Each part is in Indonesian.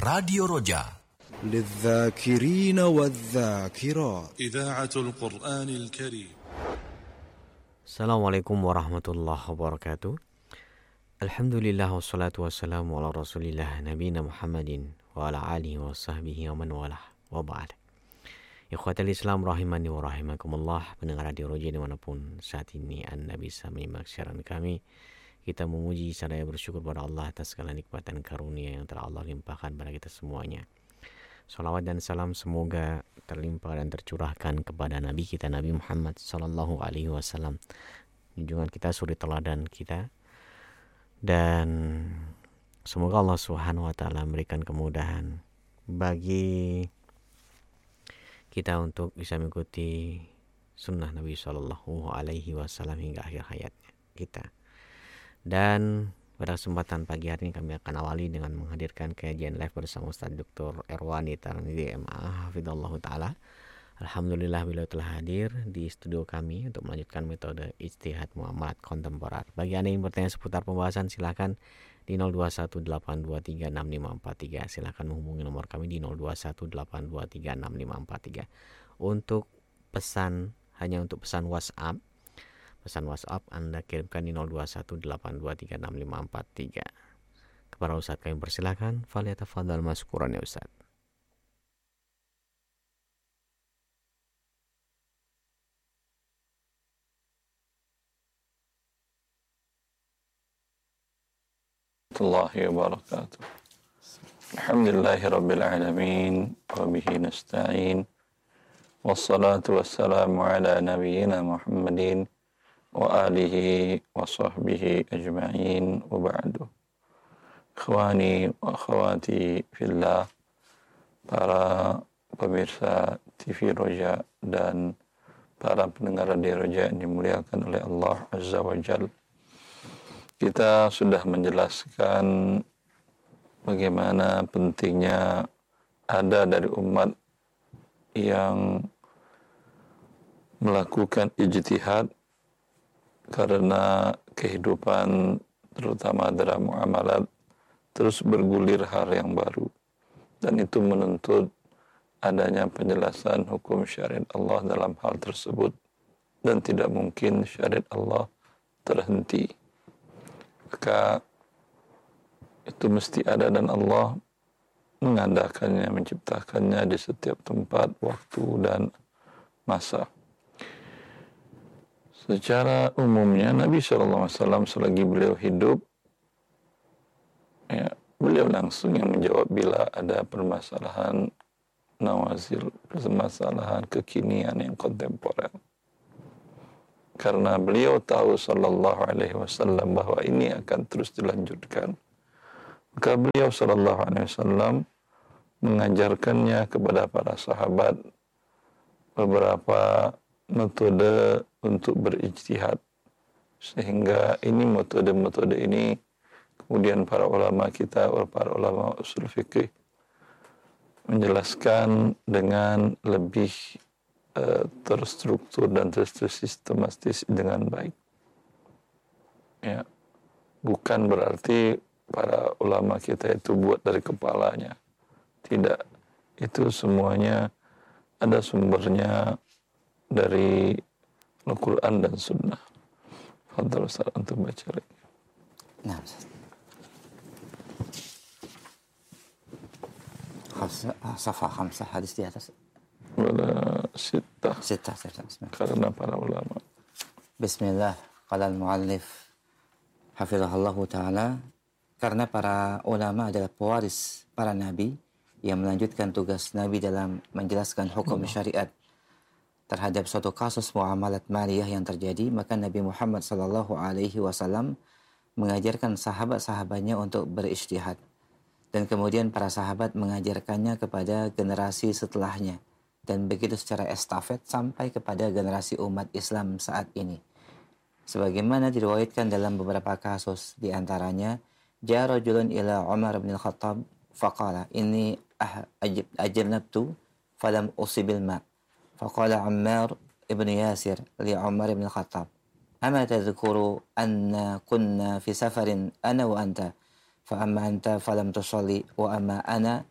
Radio Roja للذاكرين والذاكرات إذاعة القرآن الكريم. Assalamualaikum warahmatullahi wabarakatuh. Alhamdulillah wassalatu wassalamu ala rasulillah nabiyina Muhammadin wa ala alihi wa sahbihi wa man walah wa ba'd. Ikhwatal Islam rahimani wa rahimakumullah, pendengar Radio Roja dimanapun saat ini Anda bisa menyimak siaran kami. Kita memuji serta bersyukur kepada Allah atas segala nikmat dan karunia yang telah Allah limpahkan pada kita semuanya. Salawat dan salam semoga terlimpah dan tercurahkan kepada Nabi kita Nabi Muhammad sallallahu alaihi wasallam, junjungan kita, suri teladan kita, dan semoga Allah Subhanahu wa taala memberikan kemudahan bagi kita untuk bisa mengikuti sunnah Nabi sallallahu alaihi wasallam hingga akhir hayatnya kita. Dan pada kesempatan pagi hari ini kami akan awali dengan menghadirkan kajian live bersama Ustaz Dr. Erwani Tarmizi MA hafizallahu taala. Alhamdulillah beliau telah hadir di studio kami untuk melanjutkan metode ijtihad muamalat kontemporer. Bagi Anda yang bertanya seputar pembahasan silakan di 0218236543. Silakan menghubungi nomor kami di 0218236543. Untuk pesan, hanya untuk pesan WhatsApp. Pesan WhatsApp Anda kirimkan di 0218236543. Kepada Ustaz kami persilakan, falyatafadhal maskuran ya Ustaz. Warahmatullahi wabarakatuh. Alhamdulillahirabbil alamin wa bihi nasta'in. Wassalatu wassalamu ala nabiyyina Muhammadin wa alihi wa sahbihi ajma'in wa ba'du. Ikhwani wa akhwati fillah, para pemirsa TV Roja dan para pendengar Radio Roja yang dimuliakan oleh Allah Azza wa Jalla. Kita sudah menjelaskan bagaimana pentingnya ada dari umat yang melakukan ijtihad karena kehidupan terutama dalam muamalat terus bergulir hal yang baru, dan itu menuntut adanya penjelasan hukum syariat Allah dalam hal tersebut, dan tidak mungkin syariat Allah terhenti. Maka itu mesti ada, dan Allah mengadakannya, menciptakannya di setiap tempat, waktu, dan masa. Secara umumnya Nabi SAW selagi beliau hidup, ya, beliau langsung yang menjawab bila ada permasalahan nawazil, permasalahan kekinian yang kontemporer. Karena beliau tahu sallallahu alaihi wasallam bahwa ini akan terus dilanjutkan, maka beliau sallallahu alaihi wasallam mengajarkannya kepada para sahabat beberapa metode untuk berijtihad, sehingga ini metode-metode ini kemudian para ulama kita, para ulama usul fikih menjelaskan dengan lebih terstruktur dan tersistematis dengan baik. Ya, bukan berarti para ulama kita itu buat dari kepalanya. Tidak, itu semuanya ada sumbernya dari Al-Quran dan Sunnah. Fadhal Ustaz untuk baca lagi. Nah, Ustaz. Safah khamsah, hadis di atas. Wala sittah. Bismillah. Karena para ulama. Bismillah. Qala al-muallif hafizahullahu ta'ala, karena para ulama adalah pewaris para nabi yang melanjutkan tugas nabi dalam menjelaskan hukum syariat terhadap suatu kasus muamalat maliyah yang terjadi, maka Nabi Muhammad sallallahu alaihi wasallam mengajarkan sahabat-sahabatnya untuk berijtihad, dan kemudian para sahabat mengajarkannya kepada generasi setelahnya, dan begitu secara estafet sampai kepada generasi umat Islam saat ini. Sebagaimana diriwayatkan dalam beberapa kasus, di antaranya jaa rajulun ila Umar bin Al-Khattab faqala inni ajnabtu falam usibil ma. Faqala Ammar ibn Yasir li Umar bin Al-Khattab, ama tadhkuru anna kunna fi safarin ana wa anta, fa amma anta falam tusalli wa amma ana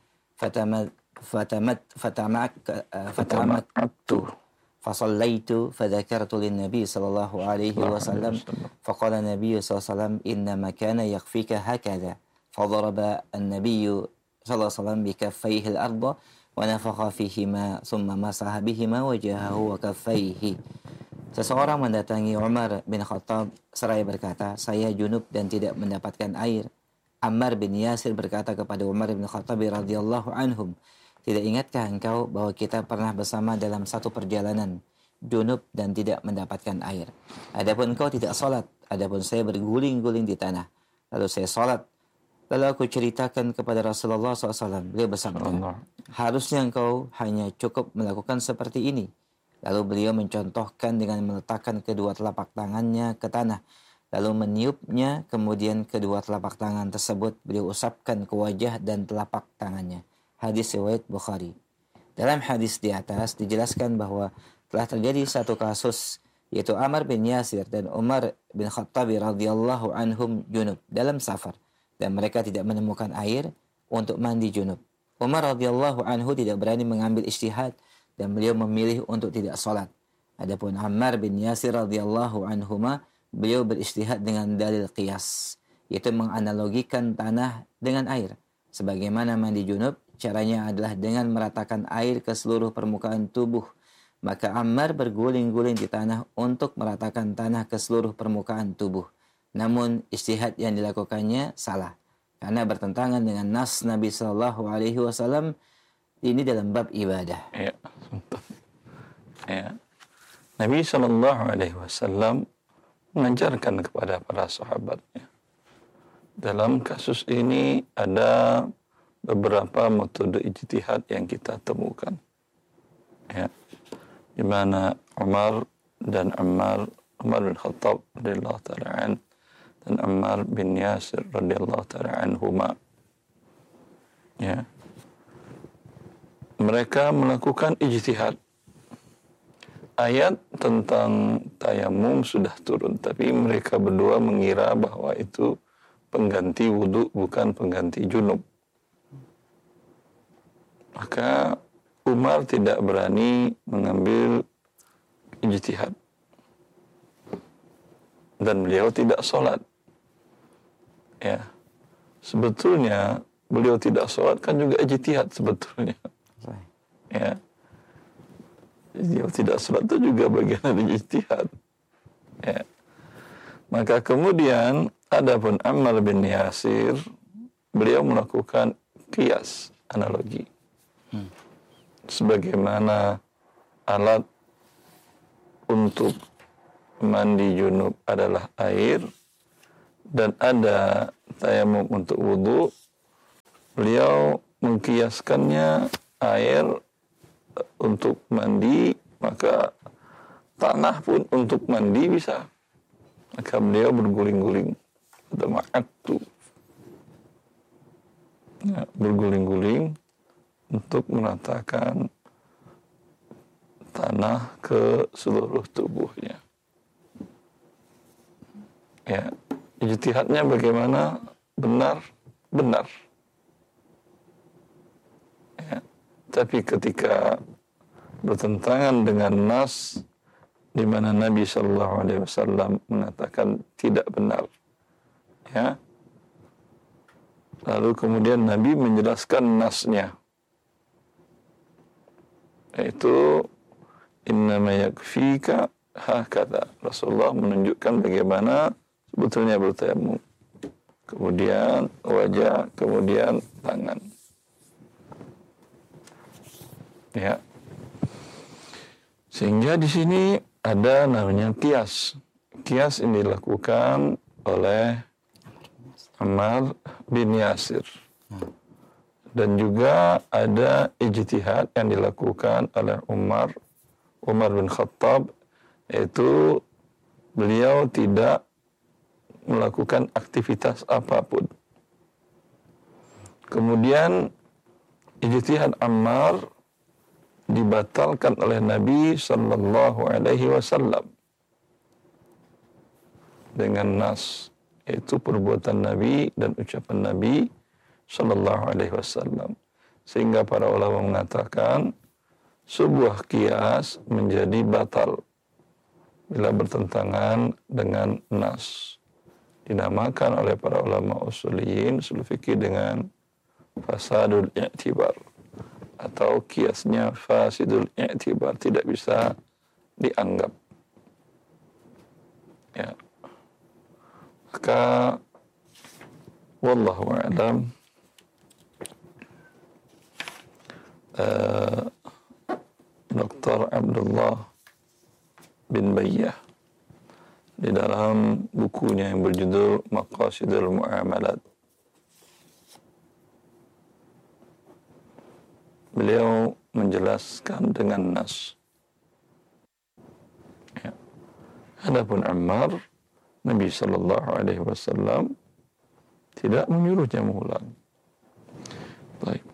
فتمكت فصليت فذكرت للنبي صلى الله عليه وسلم فقال النبي صلى الله عليه وسلم إنما كان يكفيك هكذا فضرب النبي صلى الله عليه وسلم بكفيه الأرض ونفخ فيهما ثم مسح بهما وجهه وكفيه. Seseorang mendatangi Umar bin Khattab seraya berkata, saya junub dan tidak mendapatkan air. Ammar bin Yasir berkata kepada Umar bin Khattab radhiyallahu anhum, tidak ingatkah engkau bahwa kita pernah bersama dalam satu perjalanan, junub dan tidak mendapatkan air. Adapun engkau tidak salat, adapun saya berguling-guling di tanah. Lalu saya salat. Lalu aku ceritakan kepada Rasulullah SAW. Beliau bersabda, harusnya engkau hanya cukup melakukan seperti ini. Lalu beliau mencontohkan dengan meletakkan kedua telapak tangannya ke tanah. Lalu meniupnya, kemudian kedua telapak tangan tersebut beliau usapkan ke wajah dan telapak tangannya. Hadis riwayat Bukhari. Dalam hadis di atas dijelaskan bahwa telah terjadi satu kasus, yaitu Ammar bin Yasir dan Umar bin Khattab radhiyallahu anhum junub dalam safar. Dan mereka tidak menemukan air untuk mandi junub. Umar radhiyallahu anhu tidak berani mengambil ijtihad dan beliau memilih untuk tidak salat. Adapun Ammar bin Yasir radhiyallahu anhuma, beliau berijtihad dengan dalil qiyas, yaitu menganalogikan tanah dengan air. Sebagaimana mandi junub, caranya adalah dengan meratakan air ke seluruh permukaan tubuh. Maka Ammar berguling-guling di tanah untuk meratakan tanah ke seluruh permukaan tubuh. Namun ijtihad yang dilakukannya salah, karena bertentangan dengan nas Nabi Shallallahu Alaihi Wasallam ini dalam bab ibadah. Ya. Nabi Shallallahu Alaihi Wasallam mengajarkan kepada para sahabatnya. Dalam kasus ini ada beberapa metode ijtihad yang kita temukan. Ya. Di mana Umar dan Umar bin Khattab radhiyallahu ta'ala an dan Ammar bin Yasir radhiyallahu ta'ala anhuma, ya, mereka melakukan ijtihad. Ayat tentang tayamum sudah turun, tapi mereka berdua mengira bahwa itu pengganti wudu, bukan pengganti junub. Maka Umar tidak berani mengambil ijtihad dan beliau tidak sholat. Ya, sebetulnya beliau tidak sholat kan juga ijtihad sebetulnya. Ya, beliau tidak sholat itu juga bagian dari ijtihad. Ya. Maka kemudian adapun Ammar bin Yasir, beliau melakukan qiyas, analogi. Sebagaimana alat untuk mandi junub adalah air dan ada tayamum untuk wudu, beliau mengkiaskannya air untuk mandi, maka tanah pun untuk mandi bisa. Maka beliau berguling-guling, berguling-guling untuk meratakan tanah ke seluruh tubuhnya. Ya, ijtihadnya bagaimana? Benar. Ya, tapi ketika bertentangan dengan nas di mana Nabi Shallallahu Alaihi Wasallam mengatakan tidak benar, ya, lalu kemudian Nabi menjelaskan nasnya, yaitu innama yakfika hakadha. Rasulullah menunjukkan bagaimana sebetulnya bertayamum, kemudian wajah, kemudian tangan. Ya, sehingga di sini ada namanya qiyas. Qiyas ini dilakukan oleh Ammar bin Yasir. Dan juga ada ijtihad yang dilakukan oleh Umar bin Khattab, yaitu beliau tidak melakukan aktivitas apapun. Kemudian ijtihad Ammar dibatalkan oleh Nabi Sallallahu Alaihi Wasallam dengan nas, yaitu perbuatan Nabi dan ucapan Nabi Sallallahu Alaihi Wasallam. Sehingga para ulama mengatakan sebuah kias menjadi batal bila bertentangan dengan nas. Dinamakan oleh para ulama usuliyin usul fikih dengan fasadul i'tibar, atau kiasnya fasidul i'tibar, tidak bisa dianggap. Ya. Maka wallahu a'lam, Dr. Abdullah bin Bayyah di dalam bukunya yang berjudul Maqasidul Mu'amalat, beliau menjelaskan dengan nas. Ya. Adapun Ammar, Nabi sallallahu alaihi wasallam tidak menyuruhnya mengulang. Baik.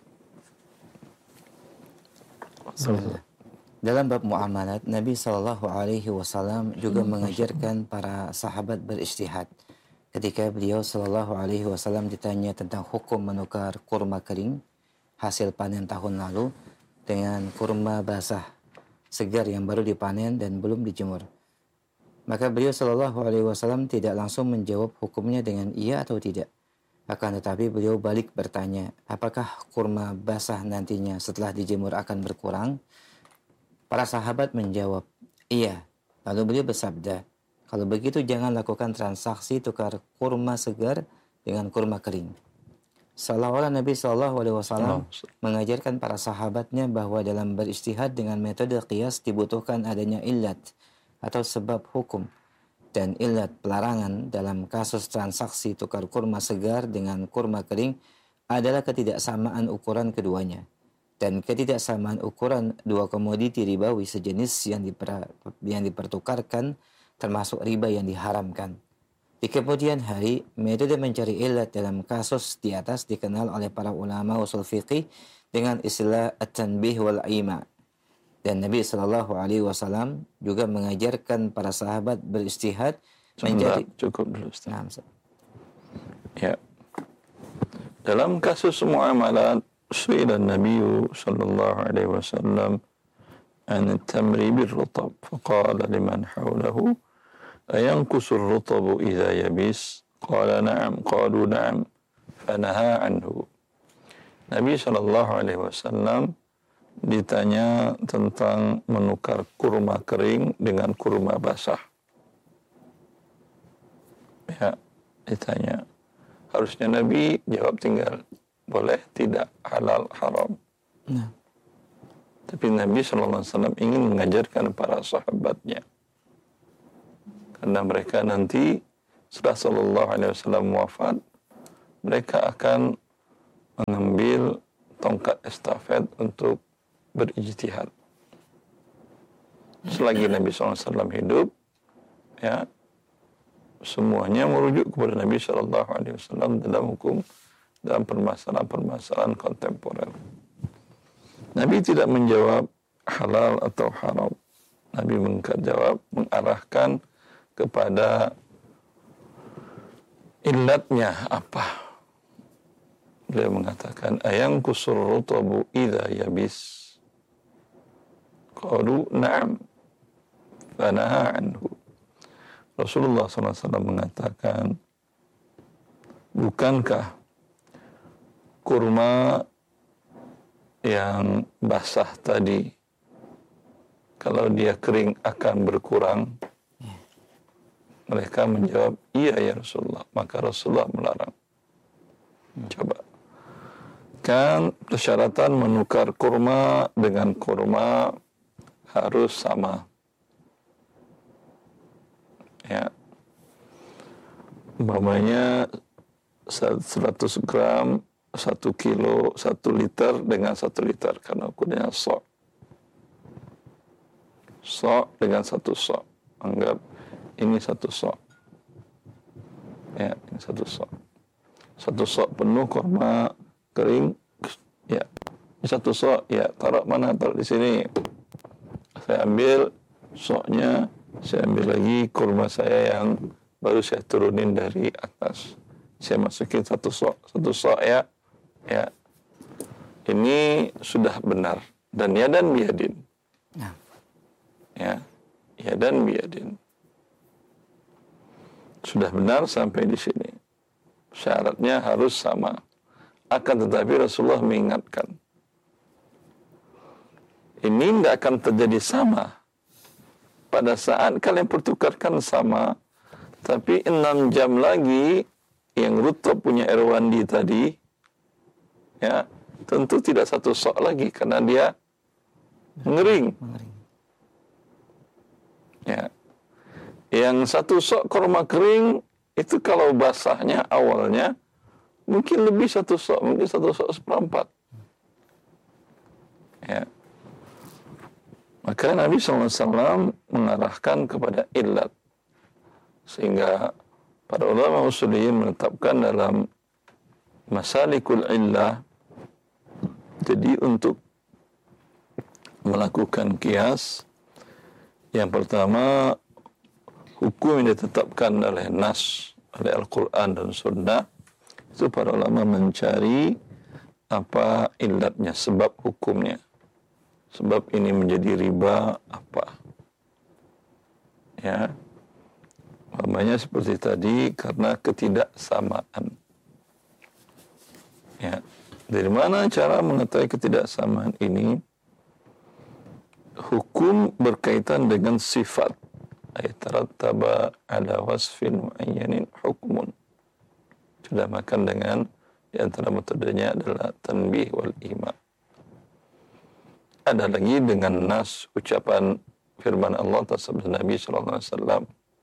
Dalam bab muamalat, Nabi Shallallahu Alaihi Wasallam juga mengajarkan para sahabat beristihad. Ketika beliau Shallallahu Alaihi Wasallam ditanya tentang hukum menukar kurma kering hasil panen tahun lalu dengan kurma basah segar yang baru dipanen dan belum dijemur, maka beliau Shallallahu Alaihi Wasallam tidak langsung menjawab hukumnya dengan iya atau tidak. Akan tetapi beliau balik bertanya, apakah kurma basah nantinya setelah dijemur akan berkurang? Para sahabat menjawab, iya. Lalu beliau bersabda, kalau begitu jangan lakukan transaksi tukar kurma segar dengan kurma kering. Seolah-olah Nabi SAW mengajarkan para sahabatnya bahwa dalam beristihad dengan metode qiyas dibutuhkan adanya illat atau sebab hukum. Dan illat pelarangan dalam kasus transaksi tukar kurma segar dengan kurma kering adalah ketidaksamaan ukuran keduanya. Dan ketidaksamaan ukuran dua komoditi ribawi sejenis yang dipertukarkan termasuk riba yang diharamkan. Di kemudian hari, metode mencari illat dalam kasus di atas dikenal oleh para ulama usul fiqih dengan istilah at-tanbih wal ima. Dan Nabi Shallallahu Alaihi Wasallam juga mengajarkan para sahabat beristihad mencari. Cukup dulu, Ustaz. Ya. Dalam kasus muamalat, su'ila Nabi sallallahu alaihi wasallam an at-tamri bir-rutab, faqala liman hawlahu ayanqusu ar-rutabu idza yabis, qala na'am, qalu na'am, fanaha anhu. Nabi sallallahu alaihi wasallam ditanya tentang menukar kurma kering dengan kurma basah. Ya, ditanya. Harusnya Nabi jawab tinggal boleh, tidak, halal, haram. Nah. Tapi Nabi SAW ingin mengajarkan para sahabatnya. Karena mereka nanti setelah SAW wafat, mereka akan mengambil tongkat estafet untuk berijtihad. Selagi Nabi SAW hidup, ya, semuanya merujuk kepada Nabi SAW dalam hukum, dalam permasalahan-permasalahan kontemporer. Nabi tidak menjawab halal atau haram. Nabi mengarahkan kepada illatnya apa. Beliau mengatakan, ayang kusur rutabu idza yabis. Qalu na'am, fanaha anhu. Rasulullah SAW mengatakan, bukankah kurma yang basah tadi, kalau dia kering akan berkurang? Mereka menjawab, iya ya Rasulullah. Maka Rasulullah melarang. Coba. Kan persyaratan menukar kurma dengan kurma harus sama. Ya. Umpamanya 100 gram, 1 kilo, 1 liter dengan 1 liter. Karena ukurannya sok. Sok dengan 1 sok. Anggap ini 1 sok. Ya, ini 1 sok. 1 sok penuh kurma kering. Ya, ini 1 sok. Ya, taruh mana? Taruh di sini. Saya ambil soknya. Saya ambil lagi kurma saya yang baru saya turunin dari atas. Saya masukin 1 sok. 1 sok ya. Ya. ini sudah benar. Dan yadan biyadin. Nah. Ya, yadan biyadin. Sudah benar sampai di sini. Syaratnya harus sama. Akan tetapi Rasulullah mengingatkan, ini tidak akan terjadi sama pada saat kalian pertukarkan sama, tapi 6 jam lagi yang rutub punya Irwandi tadi, ya tentu tidak satu sok lagi karena dia mengering. Ya, yang satu sok kurma kering itu kalau basahnya awalnya mungkin lebih satu sok, mungkin satu sok seperempat. Ya. Maka Nabi SAW mengarahkan kepada illat. Sehingga para ulama usuliyin menetapkan dalam masalikul illah, jadi untuk melakukan qiyas, yang pertama hukum yang ditetapkan oleh nas, oleh Al-Quran dan Sunnah, itu para ulama mencari apa illatnya, sebab hukumnya. Sebab ini menjadi riba apa? Ya. Namanya seperti tadi karena ketidaksamaan. Ya. Dari mana cara mengetahui ketidaksamaan ini? Hukum berkaitan dengan sifat. Ayatarattaba ala wasfin muayyanin hukmun. Sudah makan dengan di antara metodenya adalah tanbih wal ima. Ada lagi dengan nas, ucapan firman Allah tersebut Nabi sallallahu alaihi wasallam.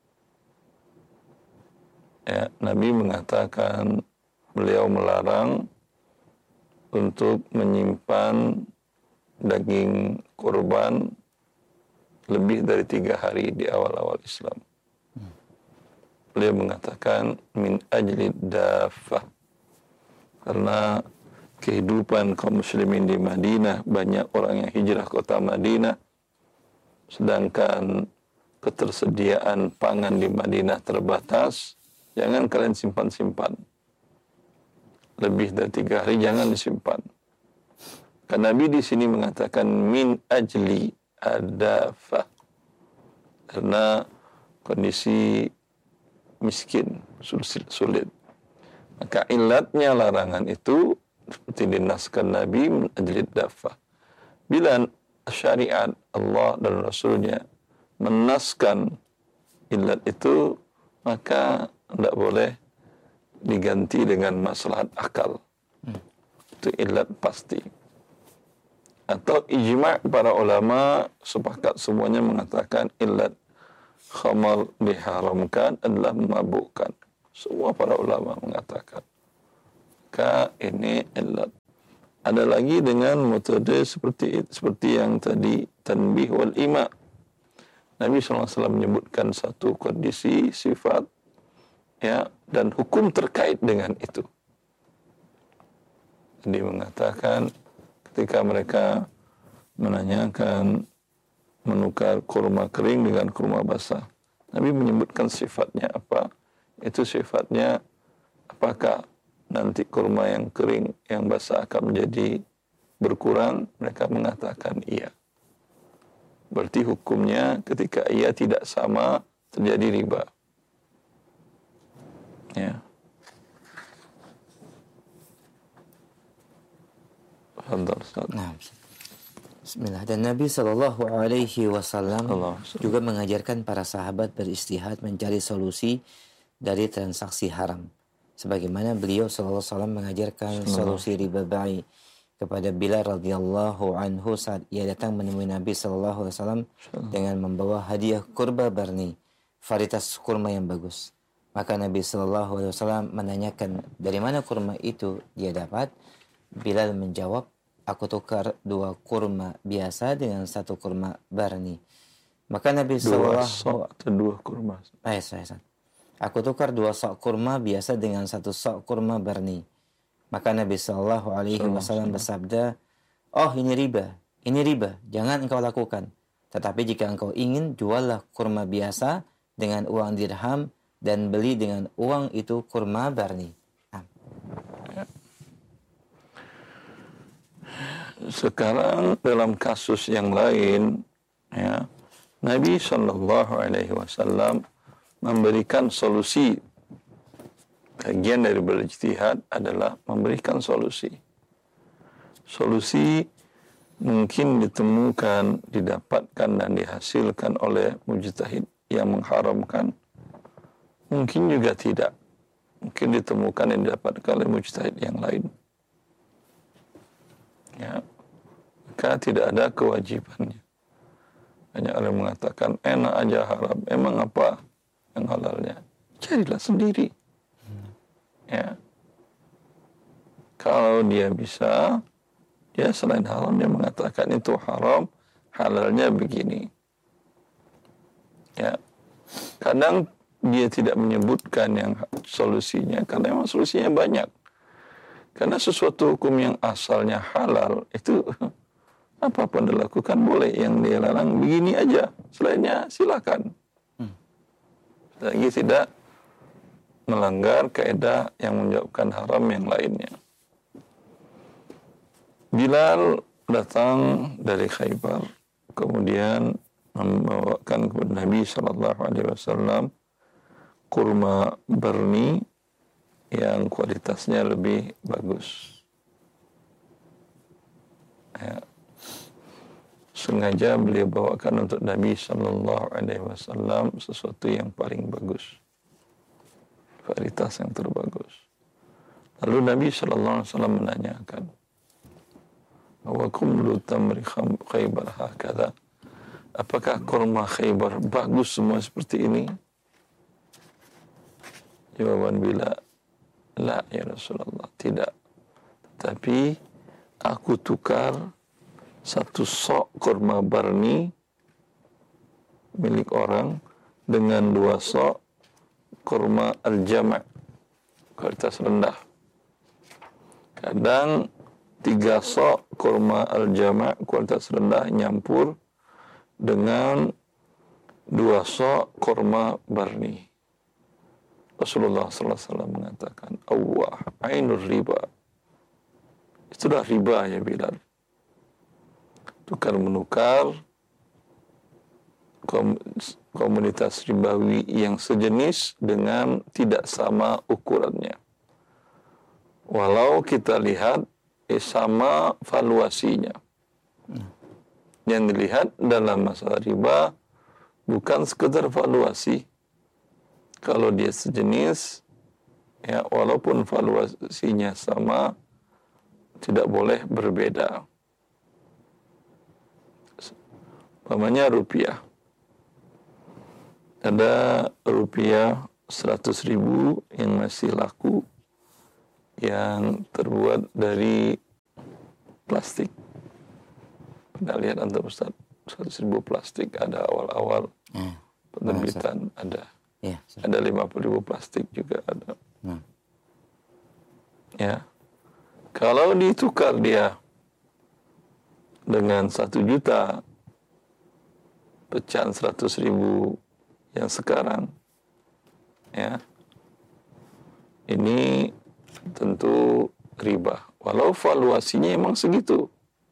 Ya, Nabi mengatakan beliau melarang untuk menyimpan daging kurban lebih dari 3 hari di awal-awal Islam. Beliau mengatakan min ajli dafah, karena kehidupan kaum muslimin di Madinah, banyak orang yang hijrah kota Madinah, sedangkan ketersediaan pangan di Madinah terbatas. Jangan kalian simpan-simpan lebih dari 3 hari, jangan disimpan. Karena Nabi di sini mengatakan min ajli adafah, karena kondisi miskin, sulit. Maka ilatnya larangan itu seperti dinaskan Nabi min ajli dafah. Bila syariat Allah dan Rasulnya menaskan ilat itu, maka tidak boleh diganti dengan maslahat akal. Itu ilat pasti. Atau ijma' para ulama sepakat semuanya mengatakan ilat khamar diharamkan adalah memabukkan. Semua para ulama mengatakan. Maka ini ilat. Ada lagi dengan metode seperti yang tadi, tanbih wal ima. Nabi SAW menyebutkan satu kondisi, sifat, ya, dan hukum terkait dengan itu. Jadi mengatakan ketika mereka menanyakan menukar kurma kering dengan kurma basah, Nabi menyebutkan sifatnya apa. Itu sifatnya, apakah nanti kurma yang kering, yang basah akan menjadi berkurang? Mereka mengatakan iya. Berarti hukumnya ketika ia tidak sama, terjadi riba. Ya. Nah, Bismillah. Dan Nabi Shallallahu Alaihi Wasallam juga mengajarkan para sahabat beristihad mencari solusi dari transaksi haram. Sebagaimana beliau Shallallahu Alaihi Wasallam mengajarkan solusi riba bai kepada Bilal radhiyallahu anhu saat ia datang menemui Nabi Shallallahu Alaihi Wasallam dengan membawa hadiah kurba barni, varietas kurma yang bagus. Maka Nabi Shallallahu Alaihi Wasallam menanyakan dari mana kurma itu dia dapat. Bilal menjawab, aku tukar 2 kurma biasa dengan 1 kurma barni. Maka Nabi Sallallahu Alaihi kurma. Aku tukar 2 sok kurma biasa dengan 1 sok kurma barni. Maka Nabi Sallallahu Alaihi Wasallam bersabda, oh ini riba, jangan engkau lakukan. Tetapi jika engkau ingin, juallah kurma biasa dengan uang dirham dan beli dengan uang itu kurma barni. sekarang dalam kasus yang lain, ya, Nabi Shallallahu Alaihi Wasallam memberikan solusi. Bagian dari berijtihad adalah memberikan solusi. Solusi mungkin ditemukan, didapatkan dan dihasilkan oleh mujtahid yang mengharamkan. Mungkin juga tidak. Mungkin ditemukan dan didapatkan oleh mujtahid yang lain. Ya, maka tidak ada kewajibannya. Banyak orang mengatakan enak aja haram. Emang apa yang halalnya? Carilah sendiri. Ya, kalau dia bisa, dia selain haram dia mengatakan itu haram, halalnya begini. Ya, kadang dia tidak menyebutkan yang solusinya karena memang solusinya banyak. Karena sesuatu hukum yang asalnya halal itu apapun dilakukan boleh, yang dia larang begini aja, selainnya silakan. Lagi tidak melanggar kaidah yang menyebabkan haram yang lainnya. Bilal datang dari Khaybar, kemudian membawakan kepada Nabi Sallallahu Alaihi Wasallam kurma barni yang kualitasnya lebih bagus. Ya. Sengaja beliau bawakan untuk Nabi Sallallahu Alaihi Wasallam sesuatu yang paling bagus, kualitas yang terbagus. Lalu Nabi Sallallahu Alaihi Wasallam menanyakan, wa kullu tamri Khaybar hakadha, apakah kurma Khaybar bagus semua seperti ini? Jawaban bila, la ya Rasulullah, tidak. Tapi aku tukar satu sok kurma barni milik orang dengan 2 sok kurma al-jama' kualitas rendah. Kadang 3 sok kurma al-jama' kualitas rendah nyampur dengan 2 sok kurma barni. Rasulullah SAW mengatakan, Allah, ainur riba. Itulah riba ya Bilal. Tukar-menukar komunitas ribawi yang sejenis dengan tidak sama ukurannya. Walau kita lihat sama valuasinya. Yang dilihat dalam masalah riba bukan sekedar valuasi. Kalau dia sejenis, ya walaupun valuasinya sama, tidak boleh berbeda. Umpamanya rupiah. Ada rupiah 100.000 yang masih laku, yang terbuat dari plastik. Pernah lihat antum Ustaz? 100.000 plastik, ada awal-awal penerbitan, ada. Ya, ada 50.000 plastik juga ada. Ya, kalau ditukar dia dengan 1 juta pecahan 100.000 yang sekarang, ya, ini tentu riba. Walau valuasinya emang segitu.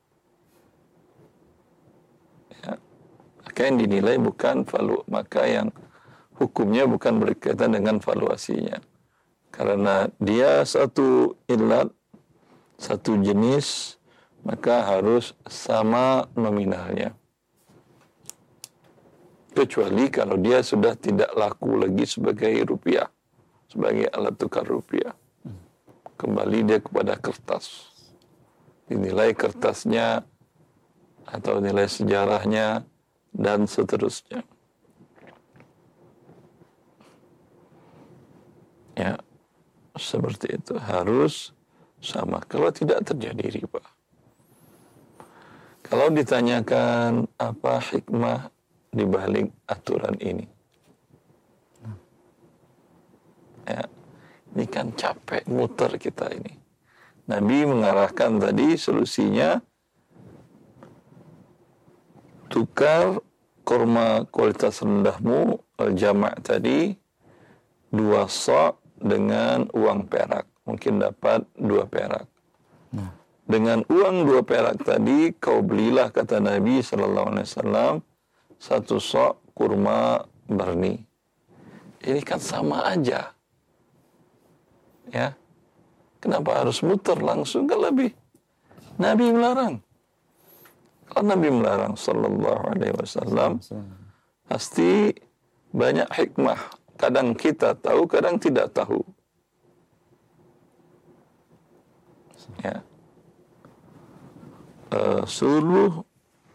Ya, maka yang dinilai bukan maka yang hukumnya bukan berkaitan dengan valuasinya. Karena dia satu ilat, satu jenis, maka harus sama nominalnya. Kecuali kalau dia sudah tidak laku lagi sebagai rupiah, sebagai alat tukar rupiah. Kembali dia kepada kertas. Dinilai kertasnya atau nilai sejarahnya dan seterusnya. Ya, seperti itu harus sama. Kalau tidak terjadi riba. Kalau ditanyakan apa hikmah di balik aturan ini, ya, ini kan capek muter kita ini. Nabi mengarahkan tadi solusinya tukar kurma kualitas rendahmu al-jama' tadi 2 sok dengan uang perak, mungkin dapat 2 perak. dengan uang 2 perak tadi kau belilah, kata Nabi SAW, 1 sok kurma barni. Ini kan sama aja. Ya. Kenapa harus muter langsung ke lebih? Nabi melarang. Kalau Nabi melarang sallallahu alaihi wasallam, pasti banyak hikmah. Kadang kita tahu, kadang tidak tahu. Ya. Seluruh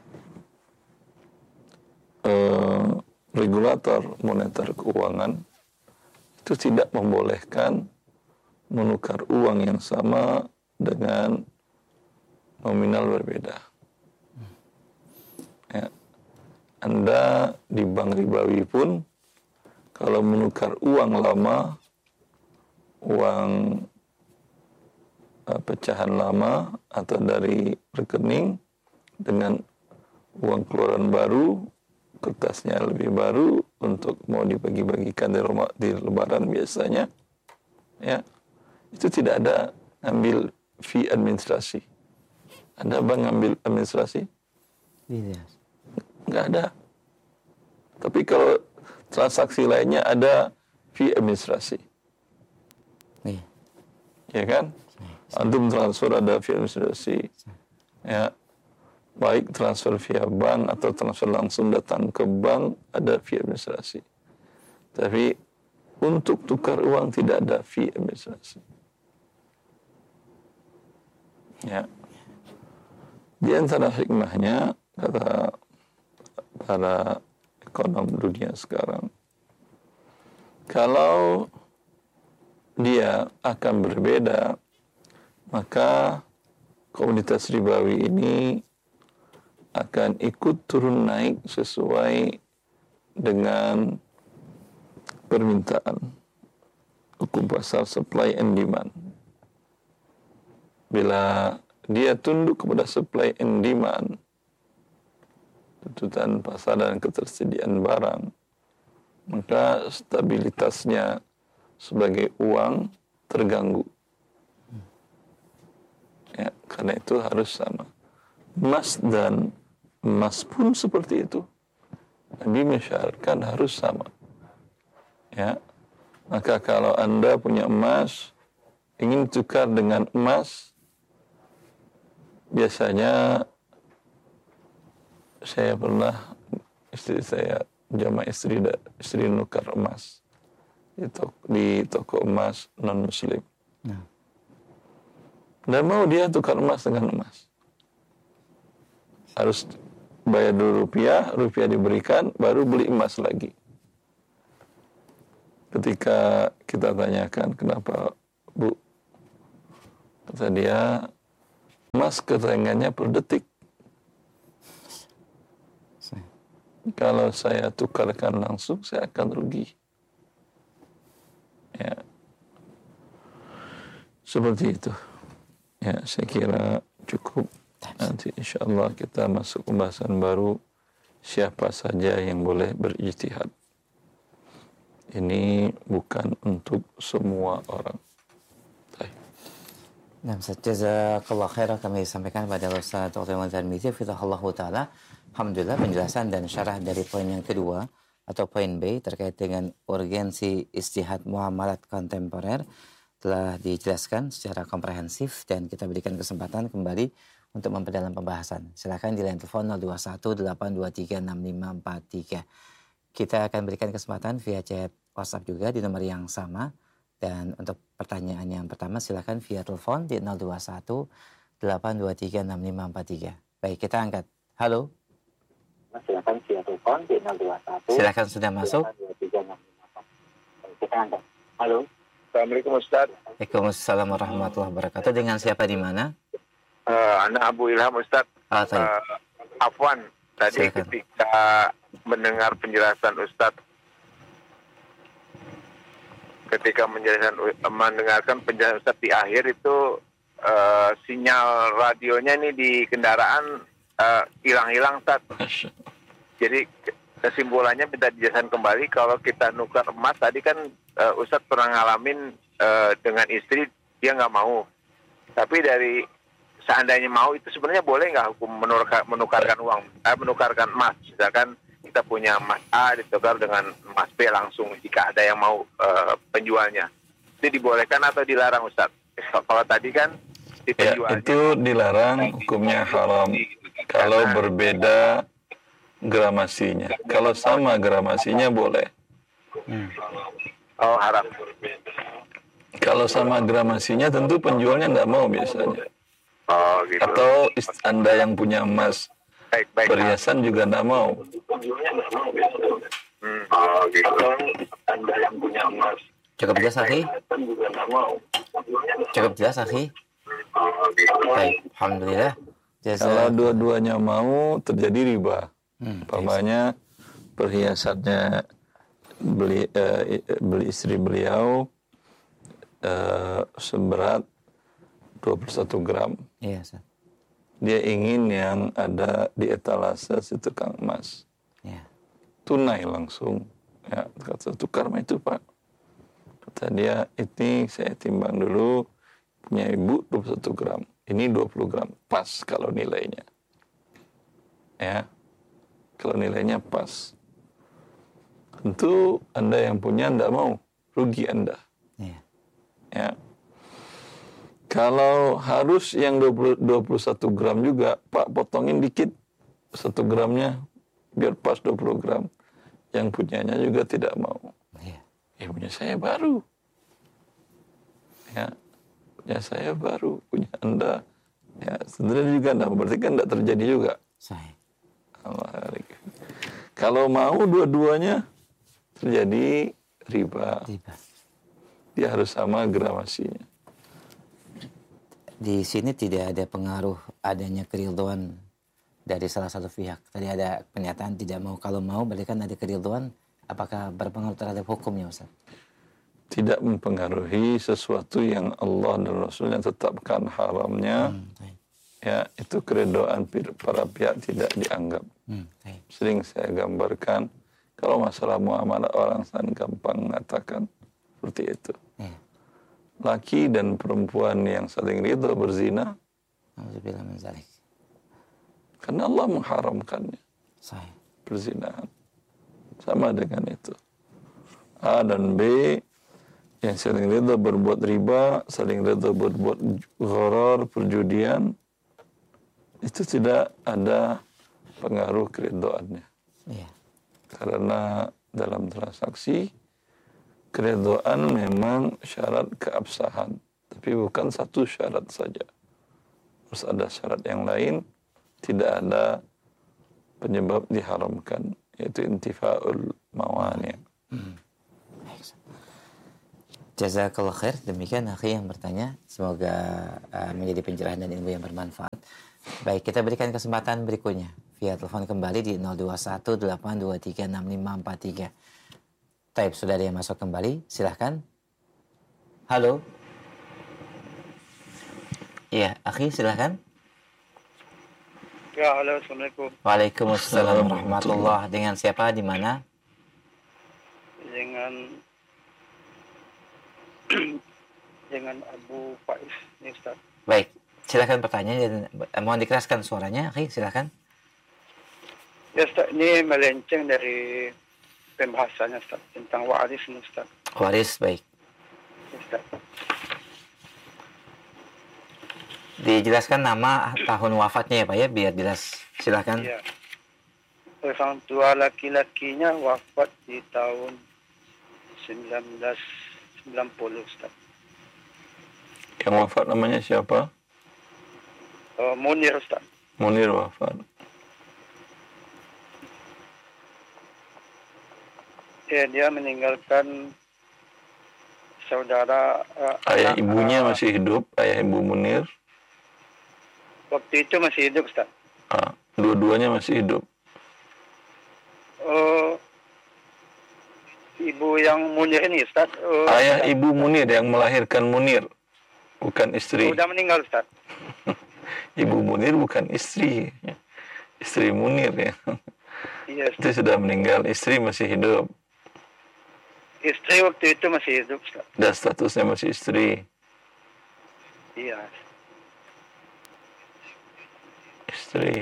regulator moneter keuangan itu tidak membolehkan menukar uang yang sama dengan nominal berbeda. Ya. Anda di bank ribawi pun kalau menukar uang lama, uang pecahan lama atau dari rekening dengan uang keluaran baru, kertasnya lebih baru untuk mau dibagi-bagikan di lebaran biasanya, ya, itu tidak ada ambil fee administrasi. Ada bank ambil administrasi? Tidak. Nggak ada. Tapi kalau transaksi lainnya ada fee administrasi. Iya. Ya kan? Antum transfer ada fee administrasi. Ya. Baik transfer via bank atau transfer langsung datang ke bank ada fee administrasi. Tapi untuk tukar uang tidak ada fee administrasi. Ya. Di antara hikmahnya, kata para ekonom dunia sekarang, kalau dia akan berbeda, maka komunitas ribawi ini akan ikut turun naik sesuai dengan permintaan. Hukum pasar supply and demand. Bila dia tunduk kepada supply and demand, tuntutan pasar dan ketersediaan barang, maka stabilitasnya sebagai uang terganggu. Ya, karena itu harus sama. Emas pun seperti itu. Nabi mensyaratkan harus sama. Ya. Maka kalau Anda punya emas, ingin tukar dengan emas, biasanya saya pernah istri saya jamaah istri nukar emas di toko emas non muslim. Nah. Dan mau dia tukar emas dengan emas, harus bayar dulu rupiah diberikan, baru beli emas lagi. Ketika kita tanyakan kenapa Bu, kata dia, emas keterangannya per detik. Kalau saya tukarkan langsung, saya akan rugi. Ya. Seperti itu. Ya, saya kira cukup. Nanti insya Allah kita masuk pembahasan baru, siapa saja yang boleh berijtihad. Ini bukan untuk semua orang. Nah, jazakallah khairah kami sampaikan pada Ustaz Dr. Muhammad Tarmizi Fidhahullahu Ta'ala. Alhamdulillah penjelasan dan syarah dari poin yang kedua atau poin B terkait dengan urgensi ijtihad muamalat kontemporer telah dijelaskan secara komprehensif dan kita berikan kesempatan kembali untuk memperdalam pembahasan. Silakan di line telepon 0218236543. Kita akan berikan kesempatan via chat WhatsApp juga di nomor yang sama. Dan untuk pertanyaan yang pertama silakan via telepon di 0218236543. Baik, kita angkat. Halo. Silakan via telepon di 021. Silakan sudah masuk. Kita angkat. Halo. Assalamualaikum Ustaz. Waalaikumsalam warahmatullahi wabarakatuh. Dengan siapa di mana? Anak Abu Ilham Ustaz. Afwan, tadi silakan. Ketika mendengar penjelasan Ustaz, mendengarkan penjelasan Ustaz di akhir itu sinyal radionya ini di kendaraan hilang-hilang Ustaz. Jadi kesimpulannya minta dijelaskan kembali kalau kita nukar emas tadi kan Ustaz pernah ngalamin dengan istri dia nggak mau. Tapi dari seandainya mau itu sebenarnya boleh nggak hukum menukarkan uang, menukarkan emas, misalkan kita punya emas A ditukar dengan emas B langsung jika ada yang mau penjualnya, itu dibolehkan atau dilarang Ustaz? Kalau tadi kan si Ya, penjualnya itu dilarang, hukumnya haram kalau berbeda gramasinya. Kalau sama gramasinya boleh. oh haram. Kalau sama gramasinya tentu penjualnya tidak mau biasanya. Oh gitu. Atau Anda yang punya emas Baik. perhiasan juga tidak mau. Oh gitu. Cukup jelas, akhi? Cukup jelas, akhi? Baik, alhamdulillah. Kalau dua-duanya mau, terjadi riba. Umpamanya perhiasannya beli istri beliau seberat 21 gram. Iya, Ustaz. Dia ingin yang ada di etalase si tukang emas. Iya. Tunai langsung. Ya, kata tukar mah itu Pak. Kata dia, ini saya timbang dulu, punya ibu 21 gram. Ini 20 gram. Pas kalau nilainya. Ya. Kalau nilainya pas. Tentu Anda yang punya tidak mau. Rugi Anda. Iya. Ya. Kalau harus yang 21 gram juga, Pak potongin dikit 1 gramnya biar pas 20 gram. Yang punyanya juga tidak mau. Iya. Ya punya saya baru. Ya, punya saya baru, punya Anda. Ya, sebenarnya juga enggak, berarti kan enggak terjadi juga. Sahih. Allah. Kalau mau dua-duanya terjadi riba. Riba. Dia harus sama gramasinya. Di sini tidak ada pengaruh adanya keridhaan dari salah satu pihak. Tadi ada pernyataan tidak mau. Kalau mau berarti kan ada keridhaan. Apakah berpengaruh terhadap hukumnya, Ustaz? Tidak mempengaruhi sesuatu yang Allah dan Rasulnya tetapkan haramnya. Ya, itu keridhaan para pihak tidak dianggap. Sering saya gambarkan, kalau masalah muamalah orang sangat gampang mengatakan seperti itu. Laki dan perempuan yang saling ridha berzina, Alhamdulillah min zalik. karena Allah mengharamkannya. Sahih. Perzinahan. Sama dengan itu. A dan B yang saling ridha berbuat riba, saling ridha berbuat gharar, perjudian, itu tidak ada pengaruh keridhaannya. Iya. Karena dalam transaksi, keridhaan memang syarat keabsahan, tapi bukan satu syarat saja. Harus ada syarat yang lain, tidak ada penyebab diharamkan, yaitu intifa'ul mawani'. Jazakallah khair. Demikian akhi yang bertanya. Semoga menjadi pencerahan dan ilmu yang bermanfaat. Baik, kita berikan kesempatan berikutnya. Via telepon kembali di 0218236543. Taib, sudah ada yang masuk kembali. Silahkan. Halo. Iya, akhi silahkan. Ya, halo, Assalamualaikum. Waalaikumsalam warahmatullah. Dengan siapa, di mana? Dengan Abu Faiz, nih Ustaz. Baik, silahkan pertanyaan. Mohon dikeraskan suaranya, akhi, silahkan. Ya Ustaz, ini melenceng dari pembahasannya Ustaz, tentang waris nih Ustaz. Waris, baik. Ya, Ustaz. Dijelaskan nama, tahun wafatnya ya Pak ya, biar jelas. Silahkan. Ya. Orang tua laki-lakinya wafat di tahun 1990 Ustaz. Yang wafat namanya siapa? Munir Ustaz. Munir wafat. Ya, dia meninggalkan saudara Ayah anak, ibunya masih hidup, ayah ibu Munir. waktu itu masih hidup Ustaz. Dua-duanya masih hidup. Ibu yang Munir ini Ustaz. Ayah ibu Munir yang melahirkan Munir, bukan istri. Sudah meninggal Ustaz. Ibu Munir bukan istri. Istri Munir ya. Iya Itu Ustaz. sudah meninggal, istri masih hidup. Istri waktu itu masih hidup Ustaz. Dan statusnya masih istri. Iya. istri.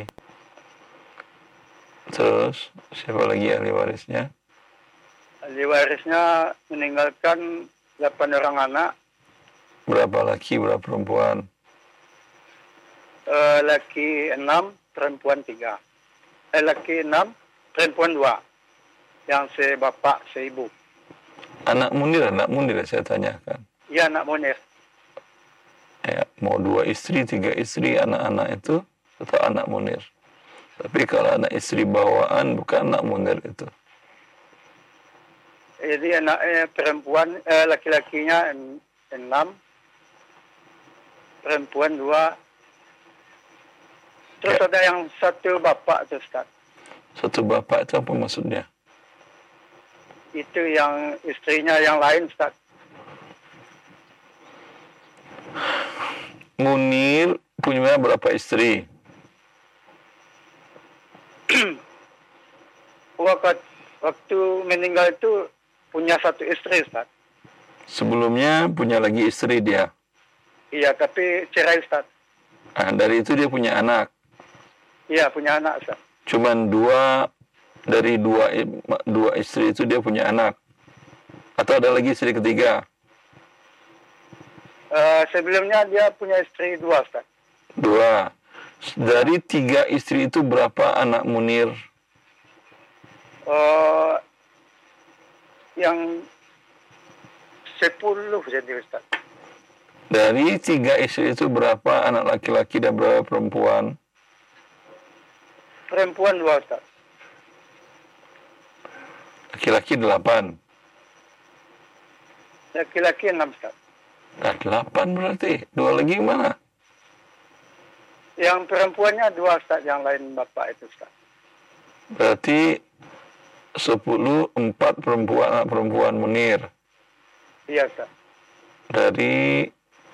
Terus siapa lagi ahli warisnya? Ahli warisnya meninggalkan 8 orang anak, Berapa laki, berapa perempuan? laki 6, perempuan 3. Laki 6, perempuan 2. Yang sebapak, seibu. Anak Munir saya tanyakan. Ya, anak Munir. Ya, mau 2 istri, 3 istri, anak-anak itu atau anak Munir. Tapi kalau anak istri bawaan bukan anak Munir itu. Jadi anak perempuan, laki-lakinya 6, perempuan 2. Terus ada yang satu bapak tu, Ustaz. Satu bapak itu apa maksudnya? Itu yang istrinya yang lain, Ustaz. Munir punya berapa istri? Waktu meninggal itu punya 1 istri, Ustaz. Sebelumnya punya lagi istri dia. Iya, tapi cerai, Ustaz. Nah, dari itu dia punya anak. Iya, punya anak, Ustaz. Cuman 2 dari 2 istri itu dia punya anak. Atau ada lagi istri ketiga? Sebelumnya dia punya istri 2, Ustaz. 2. Dari 3 istri itu berapa anak Munir? Yang 10 jadi, Ustaz. Dari 3 istri itu berapa anak laki-laki dan berapa perempuan? Perempuan 2, Ustaz. Laki-laki 8. Laki-laki 6, Ustaz. Nah, 8 berarti. 2 lagi mana? Yang perempuannya 2, Ustaz. Yang lain bapak itu, Ustaz. Berarti 10, 4 perempuan, anak perempuan Munir. Iya, Ustaz. Dari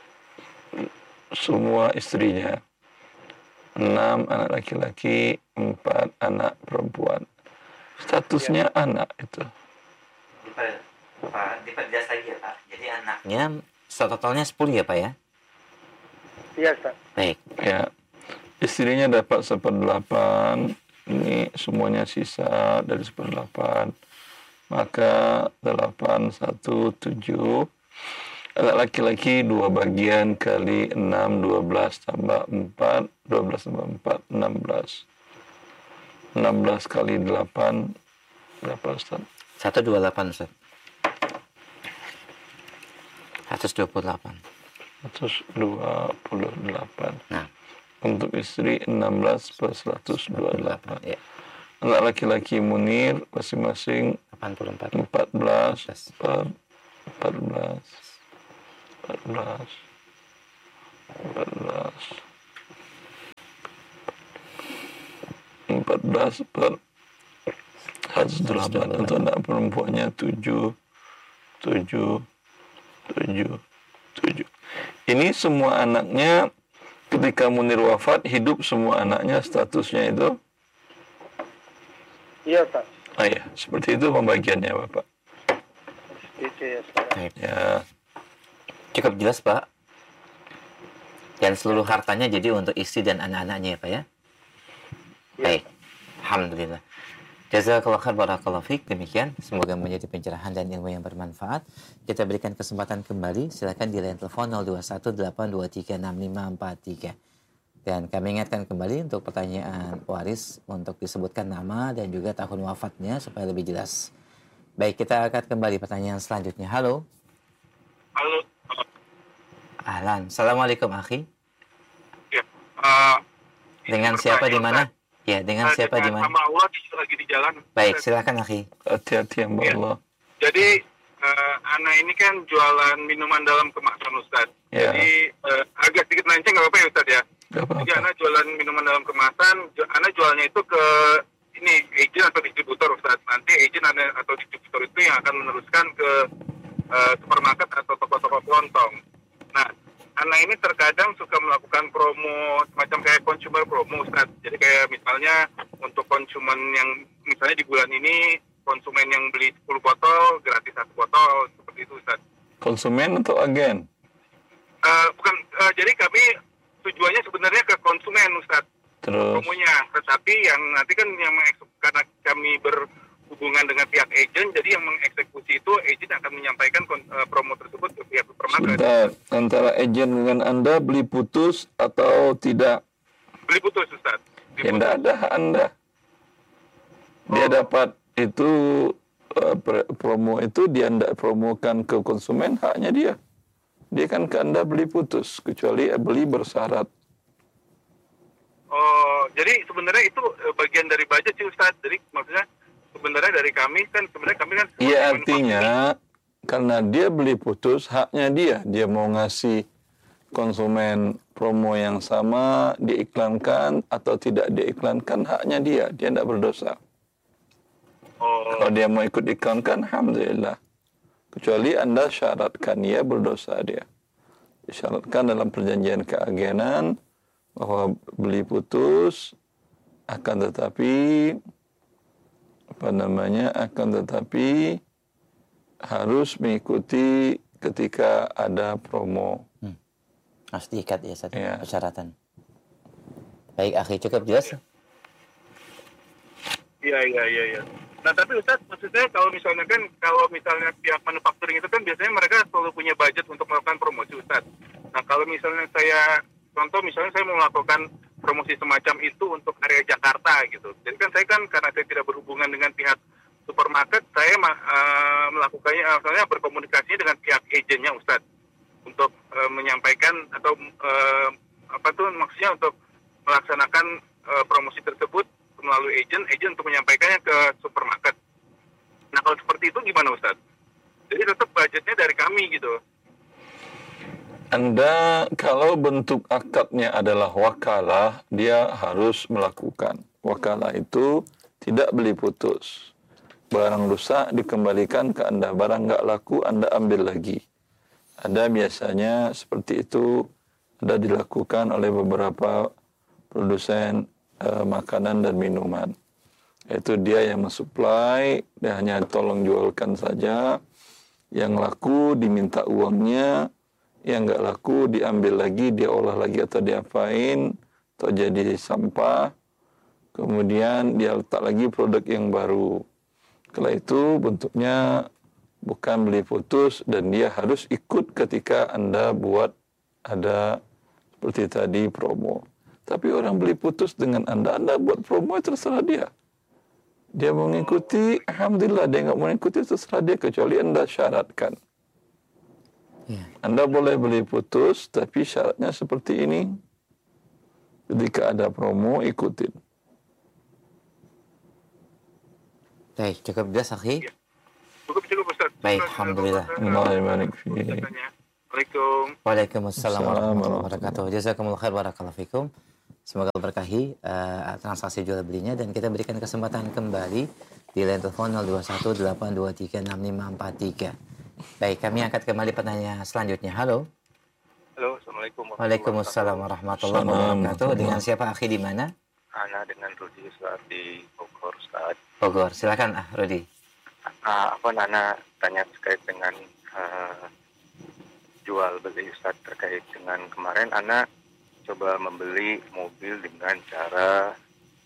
semua istrinya. 6 anak laki-laki, 4 anak perempuan. Statusnya anak itu. Diperjelas lagi ya, Pak. Jadi anaknya totalnya 10 ya, Pak ya? Iya, Ustaz. Baik. Ya. Istrinya dapat 1/8. Ini semuanya sisa dari 1/8. Maka 8, 1, 7. Anak laki-laki 2 bagian kali 6, 12 tambah 4. 12 tambah 4, 16. 16 kali 8. Berapa, Ustaz? 128, Ustaz. 128. 128. Nah, Untuk istri 16 plus 128. ya. Anak laki-laki Munir masing-masing 84. 14 per 14 14 per 108. Untuk anak perempuannya 7. Ini semua anaknya ketika Munir wafat, hidup semua anaknya statusnya itu? Iya, Ustaz. Ah ya, seperti itu pembagiannya, Bapak. Itu ya, Ustaz. Ya, Cukup jelas, Pak. Dan seluruh hartanya jadi untuk istri dan anak-anaknya ya, Pak ya? Baik. Alhamdulillah. Jazakallah khair, barakallahu fiik. Demikian, semoga menjadi pencerahan dan ilmu yang bermanfaat. Kita berikan kesempatan kembali. Silakan di line telepon 0218236543. Dan kami ingatkan kembali untuk pertanyaan waris untuk disebutkan nama dan juga tahun wafatnya supaya lebih jelas. Baik, kita angkat kembali pertanyaan selanjutnya. Halo. Halo. Ahlan. Assalamualaikum, akhi. Ya, Dengan siapa di mana? Ya, dengan siapa di mana? Sama Allah lagi di jalan. Baik, silakan, akhi. hati-hati yang Allah. Jadi anak ini kan jualan minuman dalam kemasan, Ustaz. Ya. Jadi agak sedikit melenceng nggak apa-apa ya, Ustaz ya. Gak Jadi apa-apa. anak jualan minuman dalam kemasan, anak jualnya itu ke ini agent atau distributor, Ustaz. Nanti agent atau distributor itu yang akan meneruskan ke supermarket atau toko-toko kelontong. Nah, anak ini terkadang suka melakukan promo semacam kayak consumer promo, Ustaz. Jadi kayak misalnya untuk konsumen yang misalnya di bulan ini konsumen yang beli 10 botol gratis 1 botol, seperti itu, Ustaz. Konsumen atau agen? Bukan, jadi kami tujuannya sebenarnya ke konsumen, Ustaz. Terus promonya. Tetapi yang nanti kan karena kami berhubungan dengan pihak agent, jadi yang mengeksekusi itu agent akan menyampaikan promo tersebut ke pihak supermarket. sebentar, antara agen dengan Anda beli putus atau tidak? Beli putus, Ustaz. Ya, tidak ada hak Anda. Dia dapat itu promo itu, dia tidak promokan ke konsumen, haknya dia. Dia kan ke Anda beli putus, kecuali beli bersyarat. Oh, jadi sebenarnya itu bagian dari budget sih, Ustaz. Jadi maksudnya sebenarnya dari kami kan Iya, artinya karena dia beli putus, haknya dia. Dia mau ngasih konsumen promo yang sama, diiklankan atau tidak diiklankan, haknya dia. Dia tidak berdosa. Kalau dia mau ikut iklankan, alhamdulillah. Kecuali Anda syaratkan, ya berdosa dia. Disyaratkan dalam perjanjian keagenan bahwa beli putus akan tetapi harus mengikuti ketika ada promo. Harus diikat ya, Ustaz, Ya. persyaratan. Baik, akhi, cukup jelas? Iya. Nah, tapi Ustaz, maksudnya kalau misalnya pihak manufacturing itu kan biasanya mereka selalu punya budget untuk melakukan promosi, Ustaz. Nah, kalau misalnya misalnya saya mau melakukan promosi semacam itu untuk area Jakarta gitu. Jadi kan karena saya tidak berhubungan dengan pihak supermarket, saya melakukannya, misalnya berkomunikasi dengan pihak agennya, Ustaz, untuk menyampaikan atau maksudnya untuk melaksanakan promosi tersebut melalui agent untuk menyampaikannya ke supermarket. Nah, kalau seperti itu gimana, Ustaz? Jadi tetap budgetnya dari kami gitu. Anda kalau bentuk akadnya adalah wakalah, dia harus melakukan. Wakalah itu tidak beli putus. Barang rusak dikembalikan ke Anda. Barang nggak laku, Anda ambil lagi. Ada biasanya seperti itu, ada dilakukan oleh beberapa produsen makanan dan minuman. Itu dia yang mensuplai, dia hanya tolong jualkan saja. Yang laku diminta uangnya, yang nggak laku diambil lagi, dia olah lagi atau diapain, atau jadi sampah. Kemudian dia letak lagi produk yang baru. Kalau itu bentuknya bukan beli putus dan dia harus ikut ketika Anda buat ada seperti tadi promo. Tapi orang beli putus dengan Anda buat promo, terserah dia. Dia mau mengikuti, alhamdulillah. Dia nggak mau mengikuti, terserah dia, kecuali Anda syaratkan. Ya. Anda boleh beli putus, tapi syaratnya seperti ini. Ketika ada promo, ikutin. Baik, cukup jelas, akhi? Cukup, Ustaz. Baik, alhamdulillah. Assalamualaikum. Waalaikumsalam warahmatullahi wabarakatuh. Jazakumullah khair, barakallahu fikum. Semoga berkahi transaksi jual belinya, dan kita berikan kesempatan kembali di line telepon 0218236543. Baik, kami angkat kembali pertanyaan selanjutnya. Halo. Halo, Assalamualaikum. Waalaikumsalam warahmatullahi wabarakatuh. Dengan siapa, akhi, di mana? Ana dengan Rudi, Ustaz, di Bogor, Ustaz. Bogor. Silakan, Rudi. Nana tanya terkait dengan jual beli, Ustaz, terkait dengan kemarin Ana coba membeli mobil dengan cara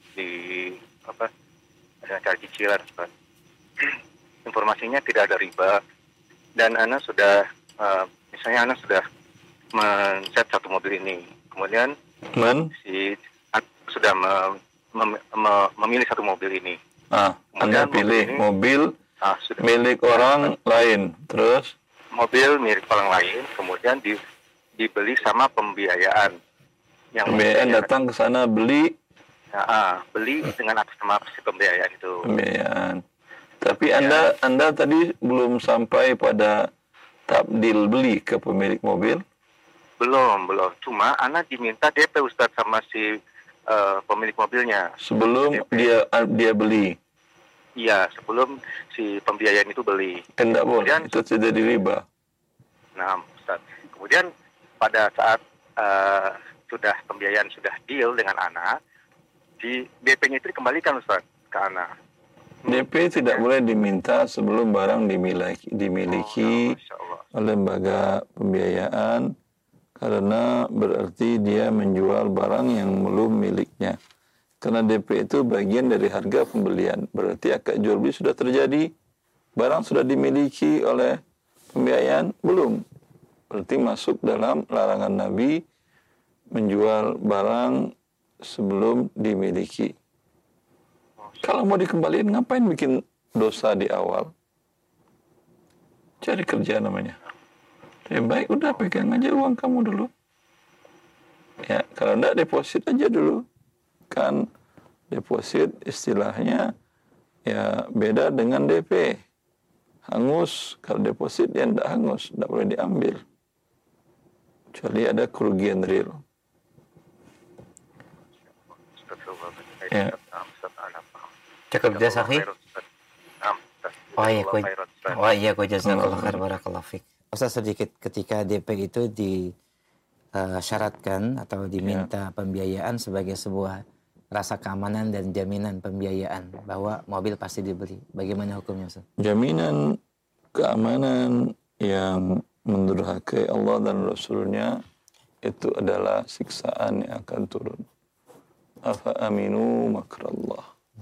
dengan cara cicilan, Ustaz. Informasinya tidak ada riba, dan Ana sudah misalnya Ana sudah men-set satu mobil ini, kemudian sudah memilih satu mobil ini. Anda pilih mobil milik orang lain, terus mobil milik orang lain, kemudian dibeli sama pembiayaan. Yang pembiayaan datang ke sana beli. Beli dengan atas nama si pembiayaan itu. Pembiayaan. Tapi Anda tadi belum sampai pada tabdil beli ke pemilik mobil? Belum. Cuma Ana diminta DP, Ustaz, sama si pemilik mobilnya. Sebelum dia beli? Iya, sebelum si pembiayaan itu beli. Tidak boleh, itu tidak riba. Nah, Ustaz. Kemudian pada saat pembiayaan sudah deal dengan Ana, di DP-nya itu dikembalikan, Ustaz, ke Ana. DP tidak boleh diminta sebelum barang dimiliki oleh lembaga pembiayaan, karena berarti dia menjual barang yang belum miliknya. Karena DP itu bagian dari harga pembelian. Berarti akad jual beli sudah terjadi. Barang sudah dimiliki oleh pembiayaan? Belum. Berarti masuk dalam larangan Nabi menjual barang sebelum dimiliki. Kalau mau dikembaliin, ngapain bikin dosa di awal? Cari kerja namanya. Ya baik, udah pegang aja uang kamu dulu. Ya, kalau enggak deposit aja dulu. Kan deposit istilahnya ya beda dengan DP. Hangus, kalau deposit ya enggak hangus, enggak boleh diambil. Kecuali ada kerugian real. Ya. Cukup jasa akhi. Oh iya, ko jazakallahu khair, barakallahu fik. Ustaz, sedikit, ketika DP itu disyaratkan atau diminta pembiayaan sebagai sebuah rasa keamanan dan jaminan pembiayaan bahwa mobil pasti dibeli. Bagaimana hukumnya, Ustaz? Jaminan keamanan yang mendurhakai Allah dan Rasulnya itu adalah siksaan yang akan turun. Afa aminu makrallah.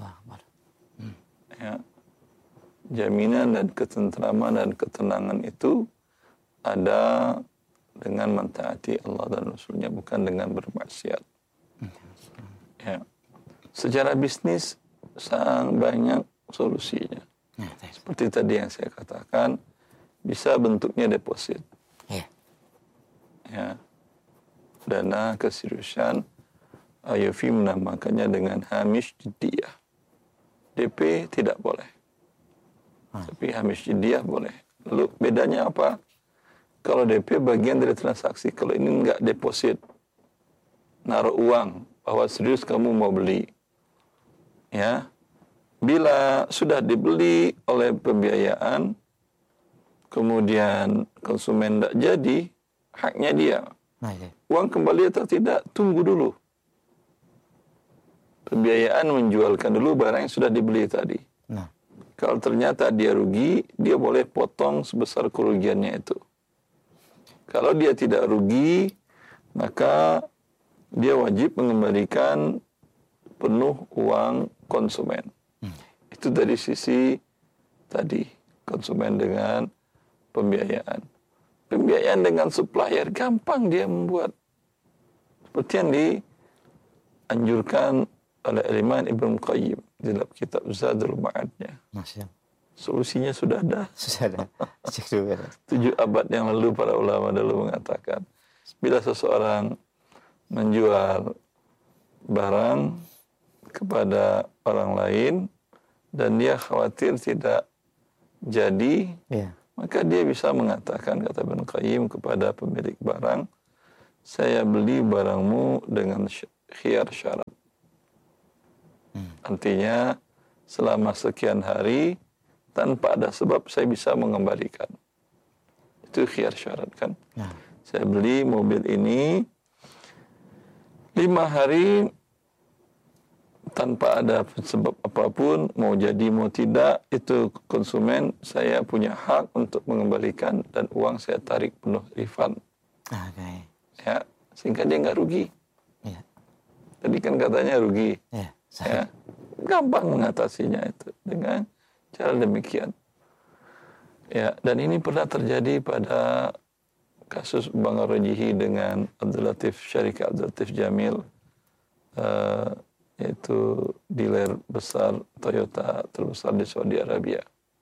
Ya. Jaminan dan ketentraman dan ketenangan itu ada dengan mentaati Allah dan Rasulnya, bukan dengan bermaksiat. Ya. Secara bisnis sangat banyak solusinya. Seperti tadi yang saya katakan, bisa bentuknya deposit. Ya. Dana keseriusan, Ayufi menamakannya dengan hamish jiddiyah. DP tidak boleh. Tapi hamish jiddiyah boleh. Lalu bedanya apa? Kalau DP bagian dari transaksi, kalau ini enggak deposit, naruh uang bahwa serius kamu mau beli. Ya. Bila sudah dibeli oleh pembiayaan, kemudian konsumen tidak jadi, haknya dia. Uang kembali atau tidak, tunggu dulu. Pembiayaan menjualkan dulu barang yang sudah dibeli tadi. Kalau ternyata dia rugi, dia boleh potong sebesar kerugiannya itu. Kalau dia tidak rugi, maka dia wajib mengembalikan penuh uang konsumen. Itu dari sisi tadi, konsumen dengan pembiayaan. Pembiayaan dengan supplier, gampang dia membuat. Seperti yang dianjurkan oleh Imam Ibnu Qayyim dalam kitab Zadul Ma'adnya. Solusinya sudah ada. Sudah ada. 7 abad yang lalu para ulama dulu mengatakan, bila seseorang menjual barang kepada orang lain dan dia khawatir tidak jadi, maka dia bisa mengatakan, kata Ibnu Qayyim, kepada pemilik barang, saya beli barangmu dengan khiyar syarat. Artinya selama sekian hari tanpa ada sebab saya bisa mengembalikan. Itu khiyar syarat kan. Saya beli mobil ini 5 hari tanpa ada sebab apapun, mau jadi mau tidak, itu konsumen saya punya hak untuk mengembalikan dan uang saya tarik penuh refund. Ya, sehingga dia nggak rugi. Tadi kan katanya rugi. Ya, gampang mengatasinya itu dengan cara demikian. Ya, dan ini pernah terjadi pada kasus Bang Rajihi dengan Abdul Latif, Syarikat Abdul Latif Jamil, yaitu dealer besar Toyota terbesar di Saudi Arabia.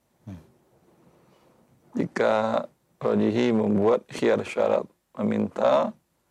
Jika Rajihi membuat khiyar syarat, meminta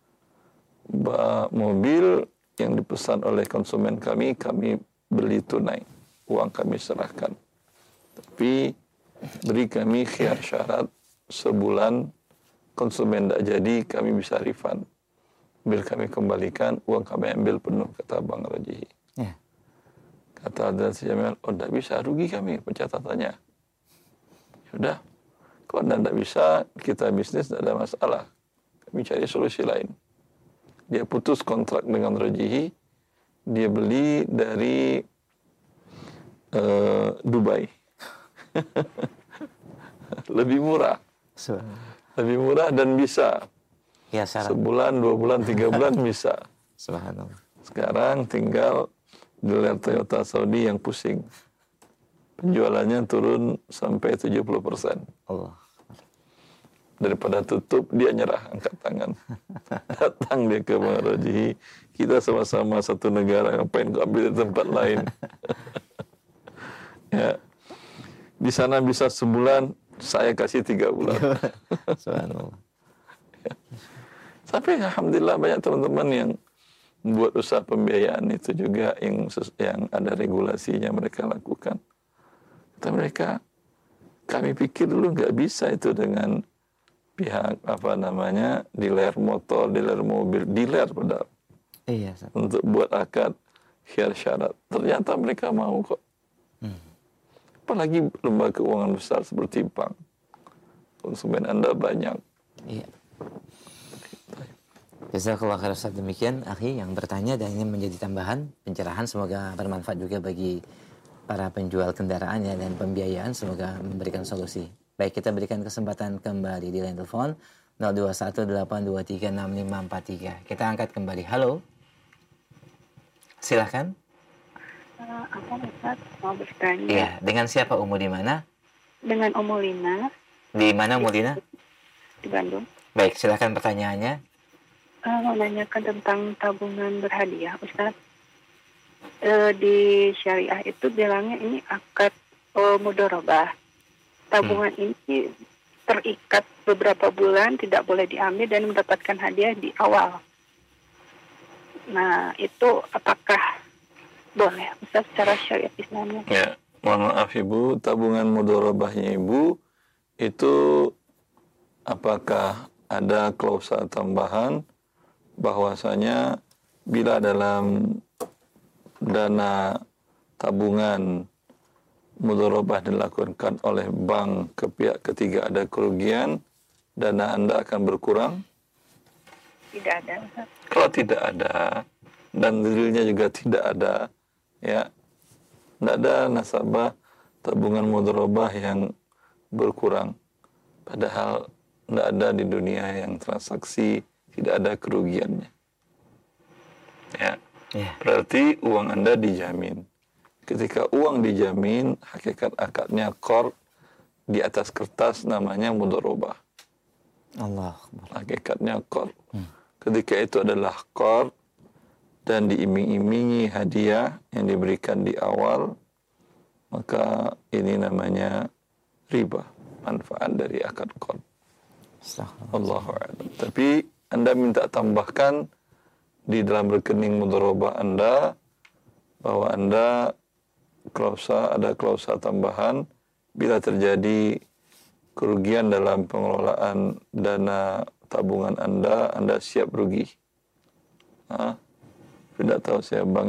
mobil yang dipesan oleh konsumen kami beli tunai, uang kami serahkan. Tapi beri kami khiyar syarat sebulan, konsumen tidak jadi, kami bisa refund. Bil kami kembalikan, uang kami ambil penuh, kata Bang Rajihi. Kata Abdul Jamil, oh tidak bisa, rugi kami pencatatannya. Sudah, kalau tidak bisa, kita bisnis tidak ada masalah. Kami cari solusi lain. Dia putus kontrak dengan Rajihi, dia beli dari Dubai. Lebih murah. Lebih murah dan bisa. Ya, syarat. Sebulan, 2 bulan, 3 bulan bisa. Subhanallah. Sekarang tinggal dealer Toyota Saudi yang pusing. Penjualannya turun sampai 70%. Allah. Daripada tutup, dia nyerah, angkat tangan. Datang dia ke Bang Rojihi, kita sama-sama satu negara, ngapain kau ambil di tempat lain? Ya. Di sana bisa sebulan, saya kasih 3 bulan. Subhanallah. Tapi alhamdulillah banyak teman-teman yang buat usaha pembiayaan itu juga yang ada regulasinya mereka lakukan. Kata mereka, kami pikir dulu nggak bisa itu dengan pihak dealer motor, dealer mobil, dealer padahal. Iya, Ustaz. Untuk buat akad khiyar syarat. Ternyata mereka mau kok. Apalagi lembaga keuangan besar seperti bank. Konsumen Anda banyak. Iya. Jazakallah khair Ustaz. Demikian akhi yang bertanya dan ini menjadi tambahan pencerahan, semoga bermanfaat juga bagi para penjual kendaraan ya, dan pembiayaan semoga memberikan solusi. Baik, kita berikan kesempatan kembali di line telepon 0218236543. Kita angkat kembali. Halo. Silahkan. Apa Ustaz mau bertanya? Iya, dengan siapa, Umu di mana? Dengan Umu Lina Di mana Umu Lina? di Bandung. Baik, silahkan pertanyaannya. Mau nanyakan tentang tabungan berhadiah, Ustaz. Di syariah itu bilangnya ini akad mudharabah. Tabungan ini terikat beberapa bulan, tidak boleh diambil dan mendapatkan hadiah di awal. Nah, itu apakah boleh, Ustaz, secara syariat Islamnya? Ya, mohon maaf Ibu, tabungan mudharabahnya Ibu itu apakah ada klausa tambahan bahwasanya bila dalam dana tabungan mudharabah dilakukan oleh bank ke pihak ketiga ada kerugian, dana Anda akan berkurang? Tidak ada, Ustaz. Kalau tidak ada dan dalilnya juga tidak ada, ya, tidak ada nasabah tabungan mudharabah yang berkurang. Padahal tidak ada di dunia yang transaksi tidak ada kerugiannya. Ya. Berarti uang Anda dijamin. Ketika uang dijamin, hakikat akadnya qard, di atas kertas namanya mudharabah. Allah. Hakikatnya qard. Ketika itu adalah qard dan diiming-imingi hadiah yang diberikan di awal, maka ini namanya riba, manfaat dari akad qard. Allahu a'lam. Tapi Anda minta tambahkan di dalam rekening mudharabah Anda bahwa Anda ada klausa tambahan bila terjadi kerugian dalam pengelolaan dana tabungan Anda siap rugi. Tidak tahu saya Bang